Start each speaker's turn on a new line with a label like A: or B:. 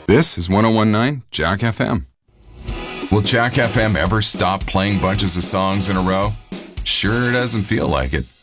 A: This is 1019 Jack FM. Will Jack FM ever stop playing bunches of songs in a row? Sure doesn't feel like it.